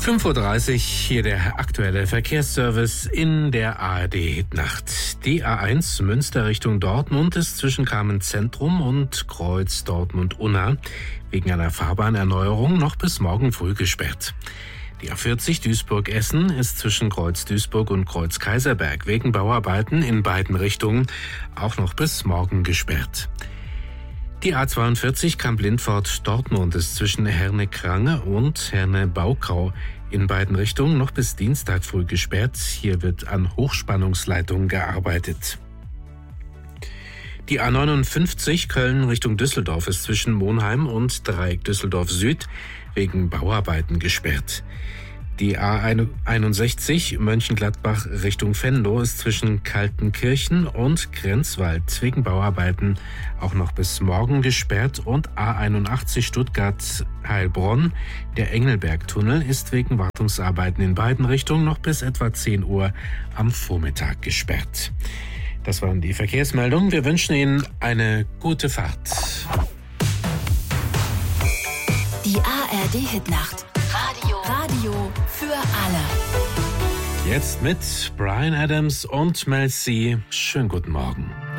5:30 Uhr, hier der aktuelle Verkehrsservice in der ARD-Hitnacht. Die A1 Münster Richtung Dortmund ist zwischen Kamenz-Zentrum und Kreuz Dortmund-Unna wegen einer Fahrbahnerneuerung noch bis morgen früh gesperrt. Die A40 Duisburg-Essen ist zwischen Kreuz Duisburg und Kreuz Kaiserberg wegen Bauarbeiten in beiden Richtungen auch noch bis morgen gesperrt. Die A42 Kamp-Lindfort-Dortmund ist zwischen Herne-Krange und Herne-Baukau in beiden Richtungen noch bis Dienstag früh gesperrt. Hier wird an Hochspannungsleitungen gearbeitet. Die A59 Köln Richtung Düsseldorf ist zwischen Monheim und Dreieck Düsseldorf Süd wegen Bauarbeiten gesperrt. Die A61 Mönchengladbach Richtung Venlo ist zwischen Kaltenkirchen und Grenzwald wegen Bauarbeiten auch noch bis morgen gesperrt und A81 Stuttgart-Heilbronn, der Engelbergtunnel, ist wegen Wartungsarbeiten in beiden Richtungen noch bis etwa 10 Uhr am Vormittag gesperrt. Das waren die Verkehrsmeldungen. Wir wünschen Ihnen eine gute Fahrt. Die ARD-Hitnacht. Radio für alle. Jetzt mit Bryan Adams und Mel C. Schönen guten Morgen.